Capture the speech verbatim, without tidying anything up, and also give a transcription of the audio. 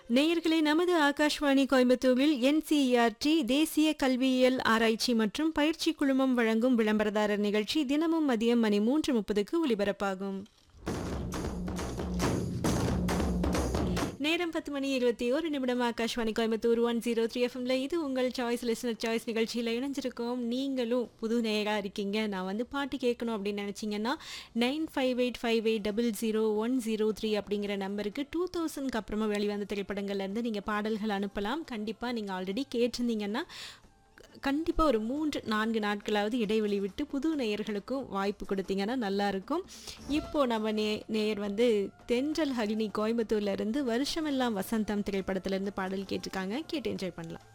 நேயர்களே, நமது ஆகாஷ்வாணி கோயம்புத்தூரில் என்சிஇஆர்டி தேசிய கல்வியியல் ஆராய்ச்சி மற்றும் பயிற்சி குழுமம் வழங்கும் விளம்பரதாரர் நிகழ்ச்சி தினமும் மதியம் மணி மூன்று முப்பதுக்கு ஒலிபரப்பாகும். நேரம் பத்து மணி இருபத்தி ஒரு நிமிடம். Akashvani Coimbatore one zero three எஃப்எம்ல இது உங்கள் சாய்ஸ் லிசனர் சாய்ஸ் நிகழ்ச்சியில் இணைஞ்சிருக்கோம். நீங்களும் புது நேயராக இருக்கீங்க, நான் வந்து பாட்டு கேட்கணும் அப்படின்னு நினச்சிங்கன்னா nine five eight five eight double zero one zero three அப்படிங்கிற நம்பருக்கு டூ தௌசண்ட்க்கு அப்புறமா வெளிவந்த திரைப்படங்கள்லேருந்து நீங்கள் பாடல்கள் அனுப்பலாம். கண்டிப்பாக நீங்கள் ஆல்ரெடி கேட்டிருந்தீங்கன்னா கண்டிப்பாக ஒரு மூன்று நான்கு நாட்களாவது இடைவெளி விட்டு புது நேயர்களுக்கும் வாய்ப்பு கொடுத்தீங்கன்னா நல்லாயிருக்கும். இப்போது நம்ம நே நேயர் வந்து தென்றல் ஹரிணி கோயம்புத்தூர்லேருந்து வருஷமெல்லாம் வசந்தம் திரைப்படத்திலேருந்து பாடல் கேட்டிருக்காங்க. கேட்டு என்ஜாய் பண்ணலாம்.